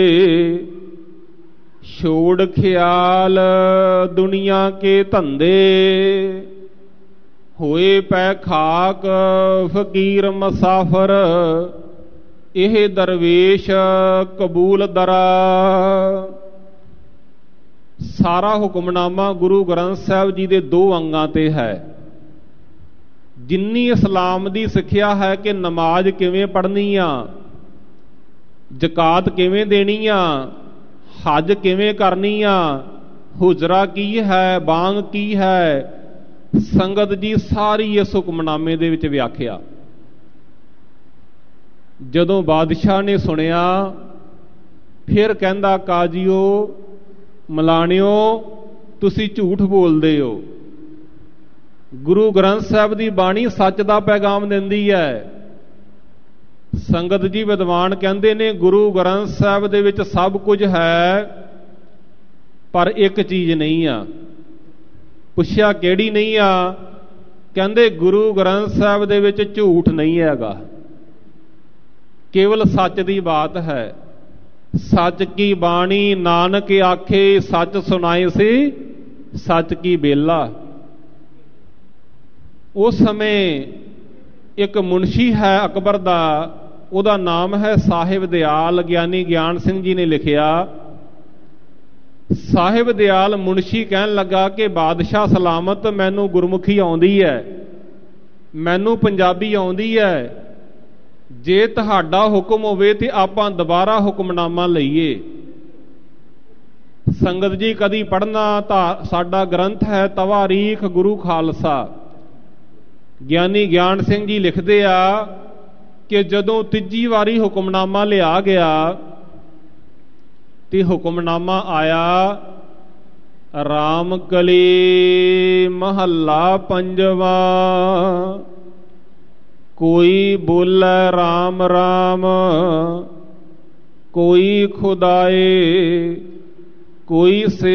छोड़ ख्याल दुनिया के धंधे, होए पै खाक फकीर मुसाफर, एह दरवेश कबूल दरा। सारा हुक्मनामा गुरु ग्रंथ साहब जी के 2 अंगां ते है। जिन्नी इस्लाम की सिक्ख्या है कि नमाज किवें पढ़नी आ, जकात किवें देनी आ, हज किवें करनी आ, हुजरा की है, बांग की है, संगत जी सारी इस हुक्मनामे दे विच व्याख्या। जदों बादशाह ने सुनिया फिर कहंदा, काजियो मलाणियो तुसी झूठ बोलदे हो। गुरु ग्रंथ साहब की बाणी सच का पैगाम दिंदी है। संगत जी विद्वान कहते ने गुरु ग्रंथ साहब दे विच सब कुछ है पर एक चीज़ नहीं आ। पुछया किहड़ी नहीं आ? कहते गुरु ग्रंथ साहब दे विच झूठ नहीं हैगा, केवल सच की बात है। सच की बाणी नानक आखे, सच सुनाए से सच की बेला। उस समय एक मुंशी है अकबर दा, उहदा नाम है साहिब दयाल। ज्ञानी ज्ञान सिंह जी ने लिखिया, साहिब दयाल मुंशी कहन लगा कि बादशाह सलामत, मैनू गुरमुखी आउंदी है, मैनू पंजाबी आउंदी है, जे तुहाडा हुक्म होवे ते आपां दोबारा हुक्मनामा लईए। संगत जी कदी पढ़ना साडा ग्रंथ है तवारीख गुरु खालसा। ज्ञानी ज्ञान सिंह जी लिखते आ कि जदों तीजी वारी हुक्मनामा लिया गया तो हुक्मनामा आया, राम कली महला पंजवा, कोई बोले राम राम, कोई खुदाए, कोई से